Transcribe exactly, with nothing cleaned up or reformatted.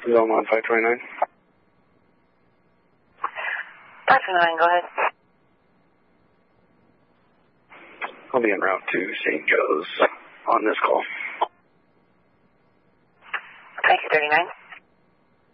Belmont five twenty-nine. five twenty-nine, go ahead. I'll be en route to Saint Joe's on this call. twenty-two thirty-nine.